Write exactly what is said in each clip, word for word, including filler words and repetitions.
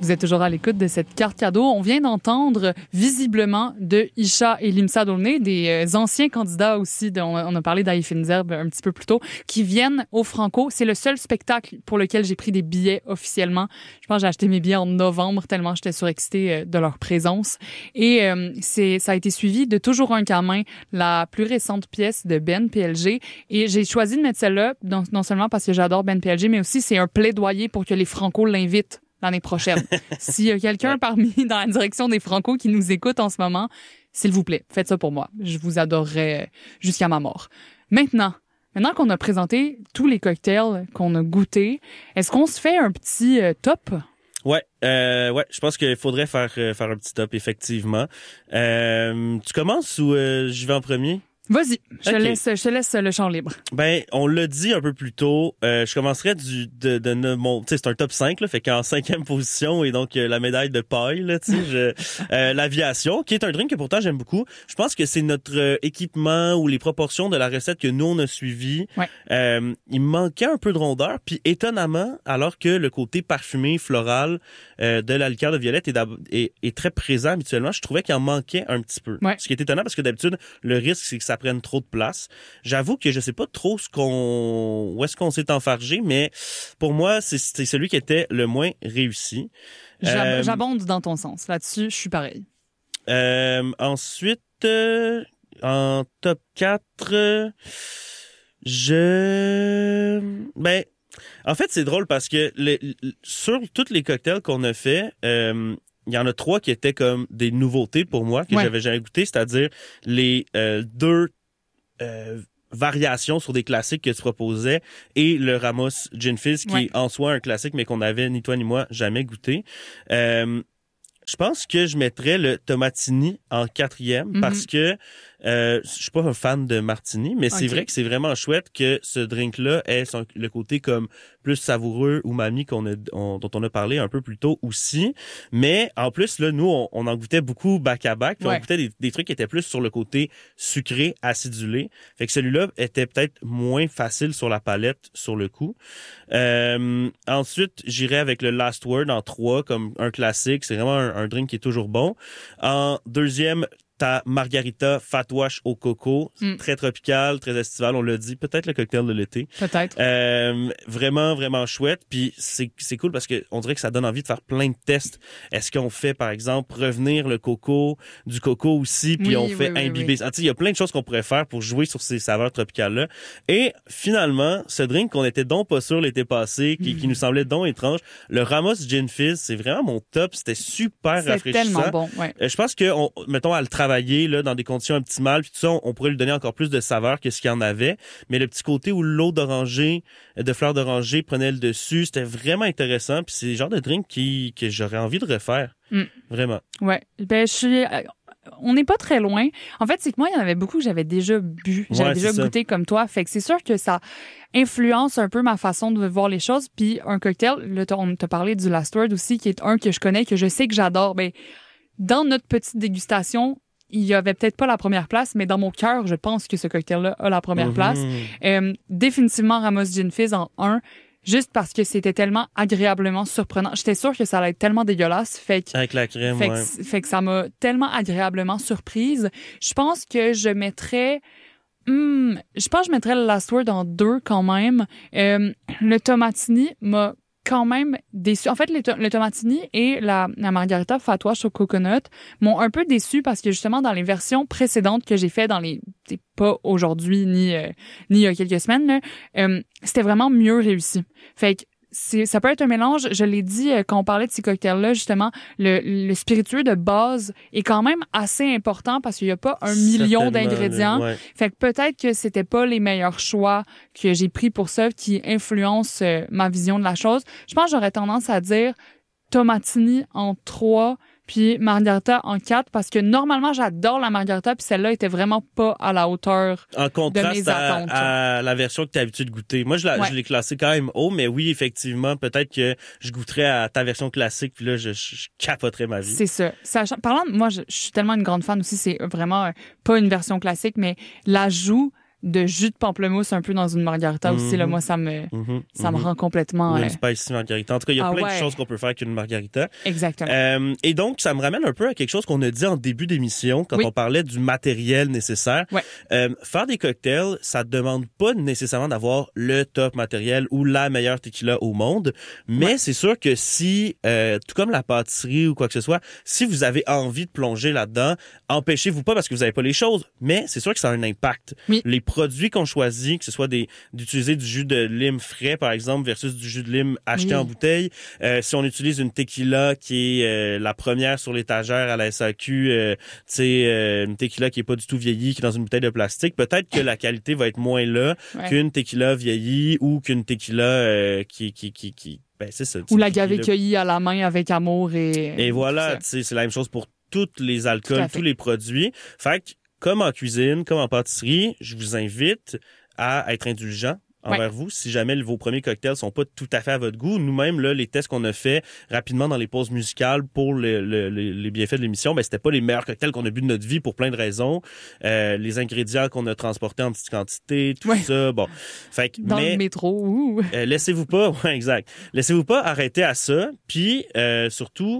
Vous êtes toujours à l'écoute de cette carte cadeau. On vient d'entendre visiblement de Isha et Limsa Dolné, des euh, anciens candidats aussi, de, on, a, on a parlé d'Aïe Finzerbe un petit peu plus tôt, qui viennent au Franco. C'est le seul spectacle pour lequel j'ai pris des billets officiellement. Je pense que j'ai acheté mes billets en novembre tellement j'étais surexcitée euh, de leur présence. Et euh, c'est, ça a été suivi de Toujours un gamin, la plus récente pièce de Ben P L G. Et j'ai choisi de mettre celle-là, non, non seulement parce que j'adore Ben P L G, mais aussi c'est un plaidoyer pour que les Franco l'invitent l'année prochaine. S'il y a quelqu'un ouais. parmi dans la direction des Franco qui nous écoute en ce moment, s'il vous plaît, faites ça pour moi. Je vous adorerai jusqu'à ma mort. Maintenant, maintenant qu'on a présenté tous les cocktails qu'on a goûtés, est-ce qu'on se fait un petit euh, top? Ouais, euh, ouais, je pense qu'il faudrait faire euh, faire un petit top, effectivement. Euh, tu commences ou euh, je vais en premier? Vas-y, je, okay. te laisse, je te laisse le champ libre. Ben, on l'a dit un peu plus tôt, euh, je commencerais du de, de, de mon, tu sais, c'est un top cinq, là, fait qu'en cinquième position, et donc euh, la médaille de paille, là, tu sais, je, euh, l'aviation, qui est un drink que pourtant j'aime beaucoup. Je pense que c'est notre euh, équipement ou les proportions de la recette que nous, on a suivi. Ouais. Euh, il manquait un peu de rondeur, puis étonnamment, alors que le côté parfumé, floral euh, de la liqueur de violette est, est, est très présent habituellement, je trouvais qu'il en manquait un petit peu. Ouais. Ce qui est étonnant, parce que d'habitude, le risque, c'est que ça prennent trop de place. J'avoue que je sais pas trop ce qu'on, où est-ce qu'on s'est enfargé, mais pour moi, c'est, c'est celui qui était le moins réussi. J'ab- euh, J'abonde dans ton sens. Là-dessus, je suis pareil. Euh, ensuite, euh, en top quatre, euh, je... Ben, en fait, c'est drôle parce que le, le, sur tous les cocktails qu'on a fait, euh, il y en a trois qui étaient comme des nouveautés pour moi, que ouais. j'avais jamais goûté, c'est-à-dire les euh, deux Euh, variations sur des classiques que tu proposais et le Ramos Gin Fizz qui ouais. est en soi un classique mais qu'on avait ni toi ni moi jamais goûté. Euh, je pense que je mettrais le Tomatini en quatrième mm-hmm. parce que euh, je suis pas un fan de martini, mais okay. c'est vrai que c'est vraiment chouette que ce drink-là ait son, le côté comme plus savoureux, umami qu'on a, on, dont on a parlé un peu plus tôt aussi. Mais en plus, là, nous, on, on en goûtait beaucoup back-à-back, puis ouais. on goûtait des, des trucs qui étaient plus sur le côté sucré, acidulé. Fait que celui-là était peut-être moins facile sur la palette sur le coup. Euh, ensuite, j'irais avec le Last Word en trois, comme un classique. C'est vraiment un, un drink qui est toujours bon. En deuxième, ta margarita fat wash au coco, mm. très tropical, très estival, on l'a dit, peut-être le cocktail de l'été. Peut-être. Euh, vraiment, vraiment chouette. Puis c'est c'est cool parce que on dirait que ça donne envie de faire plein de tests. Est-ce qu'on fait, par exemple, revenir le coco, du coco aussi, puis oui, on fait oui, imbiber. Oui, oui. Ah, il y a plein de choses qu'on pourrait faire pour jouer sur ces saveurs tropicales-là. Et finalement, ce drink qu'on était donc pas sûr l'été passé, qui, mm. qui nous semblait donc étrange, le Ramos Gin Fizz, c'est vraiment mon top. C'était super c'est rafraîchissant. C'est tellement bon, ouais. Euh, je pense que, on, mettons, à le travailler là, dans des conditions optimales, puis tout ça, on, on pourrait lui donner encore plus de saveur que ce qu'il y en avait. Mais le petit côté où l'eau d'oranger, de fleurs d'oranger prenait le dessus, c'était vraiment intéressant. Puis c'est le genre de drink qui, que j'aurais envie de refaire. Mm. Vraiment. Ouais. Ben, je suis... On n'est pas très loin. En fait, c'est que moi, il y en avait beaucoup que j'avais déjà bu. J'avais ouais, déjà goûté comme toi. Fait que c'est sûr que ça influence un peu ma façon de voir les choses. Puis un cocktail, là, on t'a parlé du Last Word aussi, qui est un que je connais, que je sais que j'adore. Ben, dans notre petite dégustation, il y avait peut-être pas la première place, mais dans mon cœur, je pense que ce cocktail-là a la première mm-hmm. place. Euh, définitivement Ramos Gin Fizz en un, juste parce que c'était tellement agréablement surprenant. J'étais sûre que ça allait être tellement dégueulasse. Fait que, avec la crème, fait ouais. que, fait que ça m'a tellement agréablement surprise. Je pense que je mettrais... Hmm, je pense que je mettrais le Last Word en deux quand même. Euh, le Tomatini m'a quand même déçu. En fait, le, to- le Tomatini et la, la Margarita Fat Wash au coconut m'ont un peu déçu parce que justement, dans les versions précédentes que j'ai fait dans les... pas aujourd'hui ni, euh, ni il y a quelques semaines, là, euh, c'était vraiment mieux réussi. Fait que c'est, ça peut être un mélange, je l'ai dit euh, quand on parlait de ces cocktails-là, justement, le, le spiritueux de base est quand même assez important parce qu'il n'y a pas un million d'ingrédients. Ouais. Fait que peut-être que c'était pas les meilleurs choix que j'ai pris pour ça qui influencent euh, ma vision de la chose. Je pense que j'aurais tendance à dire Tomatini en trois, puis Margarita en quatre, parce que normalement, j'adore la Margarita, puis celle-là était vraiment pas à la hauteur en contraste de mes attentes. À, à la version que tu as l'habitude de goûter. Moi, je, la, ouais. je l'ai classée quand même haut, mais oui, effectivement, peut-être que je goûterais à ta version classique, puis là, je, je, je capoterais ma vie. C'est ça. Sachant, parlant de moi, je, je suis tellement une grande fan aussi, c'est vraiment euh, pas une version classique, mais l'ajout de jus de pamplemousse un peu dans une margarita mm-hmm. aussi, là, moi, ça me, mm-hmm. ça me rend complètement... Ou une euh... spicy margarita. En tout cas, il y a ah, plein ouais. de choses qu'on peut faire avec une margarita. Exactement. Euh, et donc, ça me ramène un peu à quelque chose qu'on a dit en début d'émission quand oui. on parlait du matériel nécessaire. Ouais. Euh, faire des cocktails, ça ne demande pas nécessairement d'avoir le top matériel ou la meilleure tequila au monde, mais ouais. c'est sûr que si, euh, tout comme la pâtisserie ou quoi que ce soit, si vous avez envie de plonger là-dedans, empêchez-vous pas parce que vous n'avez pas les choses, mais c'est sûr que ça a un impact. Oui. Les produits qu'on choisit, que ce soit des d'utiliser du jus de lime frais, par exemple, versus du jus de lime acheté oui. en bouteille, euh, si on utilise une tequila qui est euh, la première sur l'étagère à la S A Q, euh, tu sais, euh, une tequila qui est pas du tout vieillie, qui est dans une bouteille de plastique, peut-être que la qualité va être moins là ouais. qu'une tequila vieillie ou qu'une tequila euh, qui, qui, qui, qui, ben c'est ça. Ou l'agave cueillie à la main avec amour et... Et voilà, tu sais, c'est la même chose pour tous les alcools, tous les produits. Fait que, comme en cuisine, comme en pâtisserie, je vous invite à être indulgent envers ouais. vous. Si jamais vos premiers cocktails sont pas tout à fait à votre goût, nous-mêmes, là, les tests qu'on a fait rapidement dans les pauses musicales pour le, le, le, les bienfaits de l'émission, ben, c'était pas les meilleurs cocktails qu'on a bu de notre vie pour plein de raisons. Euh, les ingrédients qu'on a transportés en petite quantité, tout ouais. ça, bon. Fait que, dans mais, le métro. Ouh. Euh, laissez-vous pas, ouais, exact. Laissez-vous pas arrêter à ça, puis euh, surtout,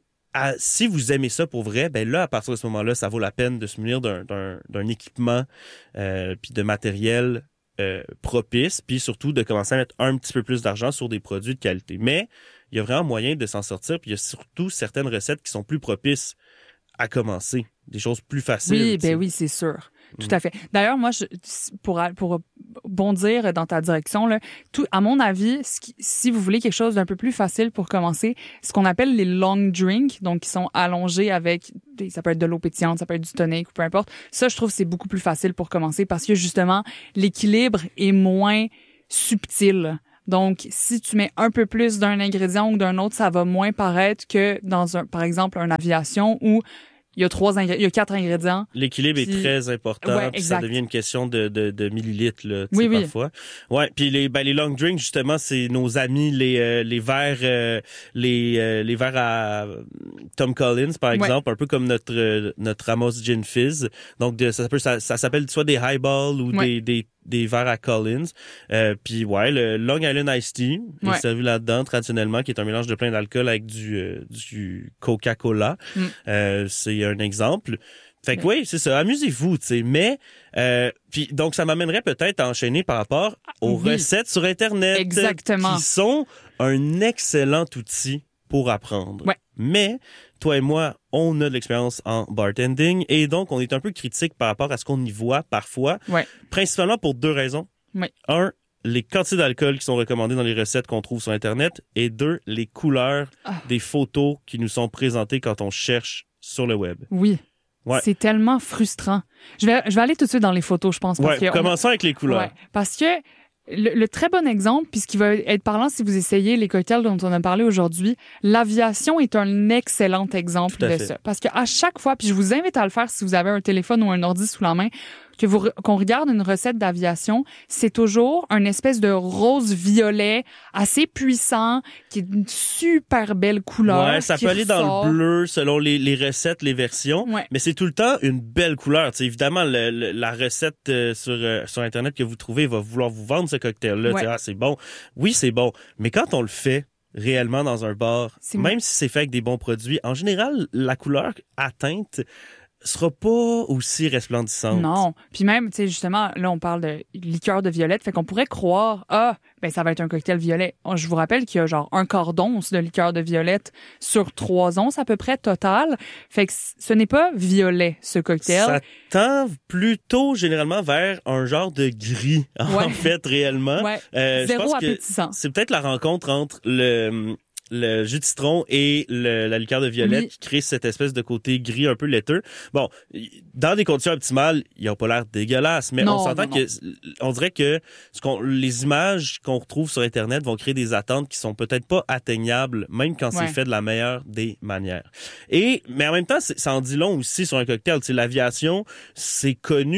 À, si vous aimez ça pour vrai, ben là, à partir de ce moment-là, ça vaut la peine de se munir d'un, d'un, d'un équipement euh, puis de matériel euh, propice, puis surtout de commencer à mettre un petit peu plus d'argent sur des produits de qualité. Mais il y a vraiment moyen de s'en sortir, puis il y a surtout certaines recettes qui sont plus propices à commencer, des choses plus faciles. Oui, ben oui, c'est sûr. Tout mmh. à fait. D'ailleurs, moi, je, pour, pour bondir dans ta direction, là, tout, à mon avis, si vous voulez quelque chose d'un peu plus facile pour commencer, ce qu'on appelle les long drinks, donc qui sont allongés avec, ça peut être de l'eau pétillante, ça peut être du tonic ou peu importe. Ça, je trouve que c'est beaucoup plus facile pour commencer parce que justement, l'équilibre est moins subtil. Donc, si tu mets un peu plus d'un ingrédient ou d'un autre, ça va moins paraître que dans un, par exemple, une aviation où il y a trois ingrédients, il y a quatre ingrédients. L'équilibre puis... est très important. Ouais, puis ça devient une question de, de, de millilitres, là, oui, oui. parfois. Ouais. Puis les, ben, les long drinks, justement, c'est nos amis, les, euh, les verres, euh, les, euh, les verres à Tom Collins, par exemple, ouais. un peu comme notre, euh, notre Ramos Gin Fizz. Donc, de, ça, ça, ça s'appelle soit des highballs ou ouais. des, des, des verres à Collins. Euh, puis ouais, le Long Island Iced Tea ouais. est servi là-dedans traditionnellement, qui est un mélange de plein d'alcool avec du, euh, du Coca-Cola. Mm. Euh, c'est un exemple. Fait que oui, c'est ça. Amusez-vous, tu sais. Mais euh, puis donc ça m'amènerait peut-être à enchaîner par rapport aux oui. recettes sur Internet, exactement, qui sont un excellent outil pour apprendre. Ouais. Mais toi et moi, on a de l'expérience en bartending et donc on est un peu critique par rapport à ce qu'on y voit parfois, ouais. principalement pour deux raisons. Ouais. Un, les quantités d'alcool qui sont recommandées dans les recettes qu'on trouve sur Internet, et deux, les couleurs ah. des photos qui nous sont présentées quand on cherche sur le web. Oui. Ouais. C'est tellement frustrant. Je vais, je vais aller tout de suite dans les photos, je pense. Parce ouais, que commençons on... avec les couleurs. Ouais, parce que le, le très bon exemple, puis ce qui va être parlant si vous essayez les cocktails dont on a parlé aujourd'hui, l'aviation est un excellent exemple de fait. ça. Parce qu'à chaque fois, puis je vous invite à le faire si vous avez un téléphone ou un ordi sous la main, que vous, qu'on regarde une recette d'aviation, c'est toujours une espèce de rose-violet assez puissant, qui est une super belle couleur. Ouais, ça peut aller ressort. dans le bleu selon les, les recettes, les versions, ouais. mais c'est tout le temps une belle couleur. T'sais, évidemment, le, le, la recette euh, sur, euh, sur Internet que vous trouvez va vouloir vous vendre ce cocktail-là. Ouais. Ah, c'est bon. Oui, c'est bon. Mais quand on le fait réellement dans un bar, c'est même bon. si c'est fait avec des bons produits, en général, la couleur atteinte sera pas aussi resplendissante. Non. Puis même, tu sais, justement, là, on parle de liqueur de violette, fait qu'on pourrait croire, ah, ben ça va être un cocktail violet. Je vous rappelle qu'il y a genre un quart d'once de liqueur de violette sur trois onces à peu près total. Fait que ce n'est pas violet, ce cocktail. Ça tend plutôt généralement vers un genre de gris, en ouais. fait, réellement. Ouais. Euh, Zéro je pense appétissant. Que c'est peut-être la rencontre entre le... le jus de citron et le, la liqueur de violette oui. qui crée cette espèce de côté gris un peu laiteux. Bon, dans des conditions optimales, il a pas l'air dégueulasse, mais non, on s'entend non, que non. on dirait que ce qu'on, les images qu'on retrouve sur Internet vont créer des attentes qui sont peut-être pas atteignables, même quand ouais. c'est fait de la meilleure des manières. Et mais en même temps, ça en dit long aussi sur un cocktail. C'est l'aviation, c'est connu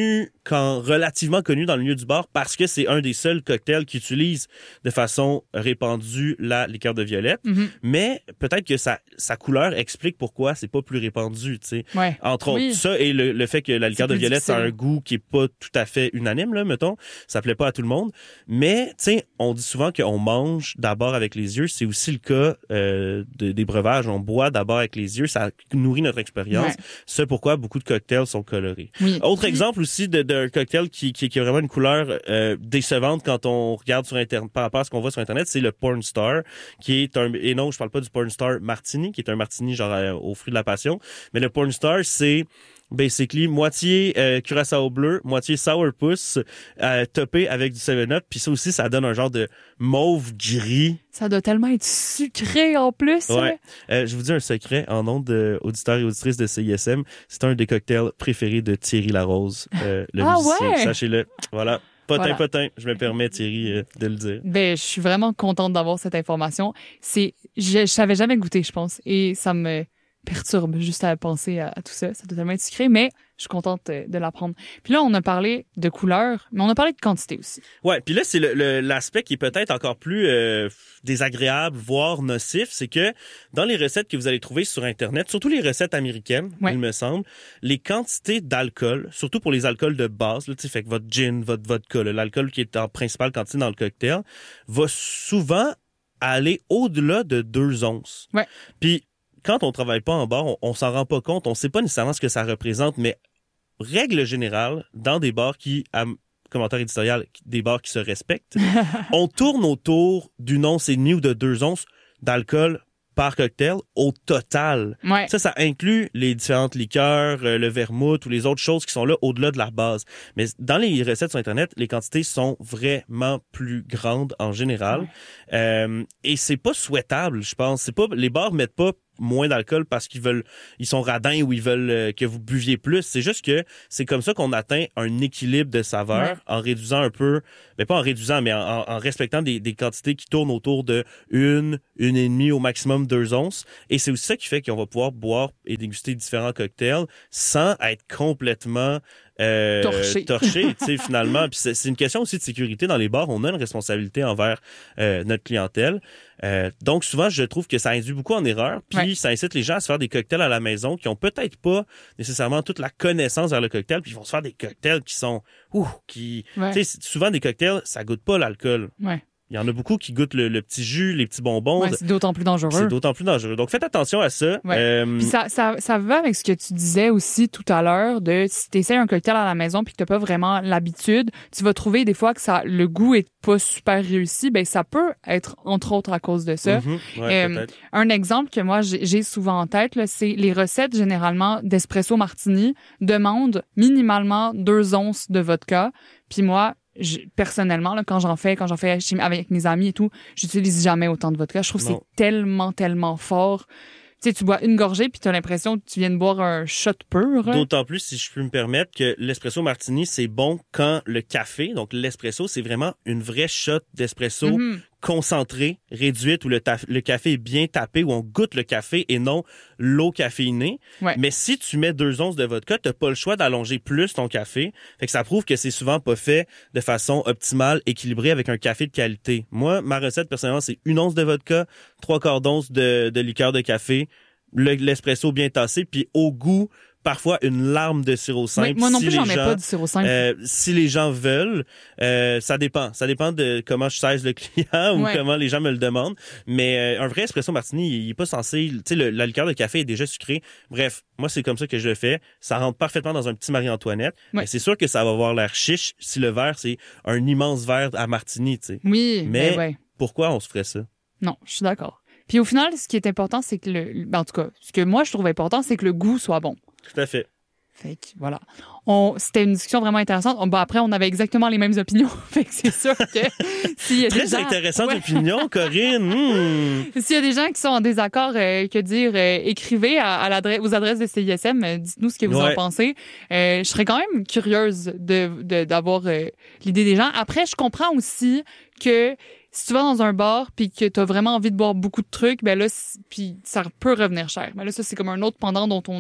quand relativement connu dans le milieu du bar parce que c'est un des seuls cocktails qui utilise de façon répandue la liqueur de violette. Mm-hmm. Mais peut-être que sa, sa couleur explique pourquoi c'est pas plus répandu, tu sais. Ouais. Entre autres, oui. ça et le, le fait que la liqueur de violette difficile. A un goût qui est pas tout à fait unanime, là, mettons. Ça plaît pas à tout le monde. Mais, tu sais, on dit souvent qu'on mange d'abord avec les yeux. C'est aussi le cas euh, de, des breuvages. On boit d'abord avec les yeux. Ça nourrit notre expérience. Ouais. C'est pourquoi beaucoup de cocktails sont colorés. Oui. Autre oui. exemple aussi de, d'un cocktail qui, qui, qui a vraiment une couleur euh, décevante quand on regarde sur Internet, par rapport à ce qu'on voit sur Internet, c'est le Porn Star, qui est un... Et non, je parle pas du Porn Star Martini, qui est un martini genre euh, au fruit de la passion. Mais le Porn Star, c'est basically moitié euh, curaçao bleu, moitié sourpuss, euh, topé avec du seven up. Puis ça aussi, ça donne un genre de mauve gris. Ça doit tellement être sucré en plus. Ouais. Euh, je vous dis un secret, en nom d'auditeurs et auditrices de C I S M, c'est un des cocktails préférés de Thierry Larose, euh, le ah musicien. Ouais? Sachez-le. Voilà. Potin, voilà. potin. Je me permets, Thierry, euh, de le dire. Ben, je suis vraiment contente d'avoir cette information. C'est, je, je savais jamais goûter, je pense. Et ça me perturbe juste à penser à, à tout ça. Ça doit tellement être sucré, mais je suis contente de l'apprendre. Puis là, on a parlé de couleur, mais on a parlé de quantité aussi. Ouais, puis là, c'est le, le, l'aspect qui est peut-être encore plus euh, désagréable, voire nocif, c'est que dans les recettes que vous allez trouver sur Internet, surtout les recettes américaines, ouais. il me semble, les quantités d'alcool, surtout pour les alcools de base, là, tu sais, fait que votre gin, votre vodka, là, l'alcool qui est en principale quantité dans le cocktail, va souvent aller au-delà de deux onces. Ouais. Puis quand on travaille pas en bar, on, on s'en rend pas compte, on sait pas nécessairement ce que ça représente, mais règle générale, dans des bars qui, à commentaire éditorial, des bars qui se respectent, on tourne autour d'une once et demie ou de deux onces d'alcool par cocktail au total. Ouais. Ça, ça inclut les différentes liqueurs, euh, le vermouth ou les autres choses qui sont là au-delà de la base. Mais dans les recettes sur Internet, les quantités sont vraiment plus grandes en général. Ouais. Euh, et c'est pas souhaitable, je pense. C'est pas, les bars mettent pas moins d'alcool parce qu'ils veulent, ils sont radins ou ils veulent euh, que vous buviez plus. C'est juste que c'est comme ça qu'on atteint un équilibre de saveur ouais. en réduisant un peu, mais pas en réduisant, mais en, en respectant des, des quantités qui tournent autour de une, une et demie au maximum deux onces. Et c'est aussi ça qui fait qu'on va pouvoir boire et déguster différents cocktails sans être complètement Euh, torché, torché tu sais, finalement. Puis c'est, c'est une question aussi de sécurité dans les bars. On a une responsabilité envers euh, notre clientèle. Euh, donc, souvent, je trouve que ça induit beaucoup en erreur. Puis, ouais. ça incite les gens à se faire des cocktails à la maison qui ont peut-être pas nécessairement toute la connaissance vers le cocktail. Puis, ils vont se faire des cocktails qui sont... Ouh, qui... Ouais. Tu sais, souvent, des cocktails, ça goûte pas l'alcool. Ouais. Il y en a beaucoup qui goûtent le, le petit jus, les petits bonbons. Ouais, c'est d'autant plus dangereux. C'est d'autant plus dangereux. Donc, faites attention à ça. Ouais. Euh... Puis ça, ça, ça va avec ce que tu disais aussi tout à l'heure de si tu essaies un cocktail à la maison puis que tu n'as pas vraiment l'habitude, tu vas trouver des fois que ça, le goût est pas super réussi. Ben ça peut être entre autres à cause de ça. Mm-hmm. Ouais, euh, un exemple que moi j'ai, j'ai souvent en tête, là, c'est les recettes généralement d'espresso martini demandent minimalement deux onces de vodka. Puis moi, Je, personnellement, là, quand j'en fais, quand j'en fais chez, avec mes amis et tout, j'utilise jamais autant de vodka. Je trouve que non. c'est tellement, tellement fort. Tu sais, tu bois une gorgée puis t'as l'impression que tu viens de boire un shot pur. Hein? D'autant plus, si je peux me permettre, que l'espresso martini, c'est bon quand le café, donc l'espresso, c'est vraiment une vraie shot d'espresso mm-hmm. concentrée, réduite, où le, taf- le café est bien tapé, où on goûte le café et non l'eau caféinée. Ouais. Mais si tu mets deux onces de vodka, t'as pas le choix d'allonger plus ton café. Fait que ça prouve que c'est souvent pas fait de façon optimale, équilibrée avec un café de qualité. Moi, ma recette, personnellement, c'est une once de vodka, trois quarts d'once de, de liqueur de café, le, l'espresso bien tassé, puis au goût, parfois une larme de sirop simple. Oui, moi non si plus, j'en gens, mets pas du sirop simple. Euh, si les gens veulent, euh, ça dépend. Ça dépend de comment je saisis le client ou ouais. comment les gens me le demandent. Mais euh, un vrai espresso martini, il est pas censé... Tu sais, le, la liqueur de café est déjà sucrée. Bref, moi, c'est comme ça que je le fais. Ça rentre parfaitement dans un petit Marie-Antoinette. Ouais. Mais c'est sûr que ça va avoir l'air chiche si le verre, c'est un immense verre à martini, tu sais. Oui, mais ben ouais. pourquoi on se ferait ça? Non, je suis d'accord. Puis au final, ce qui est important, c'est que le... Ben, en tout cas, ce que moi, je trouve important, c'est que le goût soit bon. Tout à fait. Fait que, voilà. On, c'était une discussion vraiment intéressante. On, ben après, on avait exactement les mêmes opinions. Fait que c'est sûr que s'il y a Très des gens... intéressante ouais. opinion, Corinne. Mmh. S'il y a des gens qui sont en désaccord, euh, que dire, euh, écrivez à, à l'adresse, aux adresses de C I S M, euh, dites-nous ce que vous ouais. en pensez. Euh, je serais quand même curieuse de, de, d'avoir euh, l'idée des gens. Après, je comprends aussi que si tu vas dans un bar puis que tu as vraiment envie de boire beaucoup de trucs, ben là, puis ça peut revenir cher. Mais là, ça, c'est comme un autre pendant dont on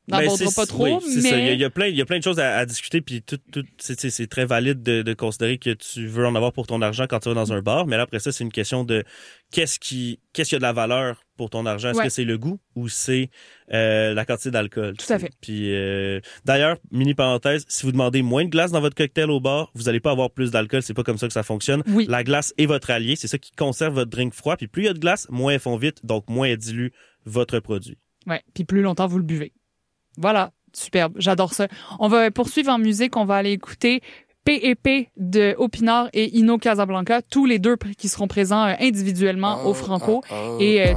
n'abordera ben, pas trop, oui, mais... ça. Il, y a, il y a plein, il y a plein de choses à, à discuter, puis tout, tout, c'est, c'est, c'est très valide de, de considérer que tu veux en avoir pour ton argent quand tu vas dans un bar, mais là, après ça, c'est une question de qu'est-ce qui, qu'est-ce qui a de la valeur pour ton argent? Est-ce ouais. que c'est le goût ou c'est euh, la quantité d'alcool? Tout à fait. Puis euh, d'ailleurs, mini parenthèse, si vous demandez moins de glace dans votre cocktail au bar, vous allez pas avoir plus d'alcool. C'est pas comme ça que ça fonctionne. Oui. La glace est votre allié. C'est ça qui conserve votre drink froid. Puis plus il y a de glace, moins elles font vite, donc moins elles diluent votre produit. Ouais. Puis plus longtemps vous le buvez. Voilà. Superbe. J'adore ça. On va poursuivre en musique. On va aller écouter P et P de Opinard et Ino Casablanca, tous les deux qui seront présents individuellement au Franco. Et euh,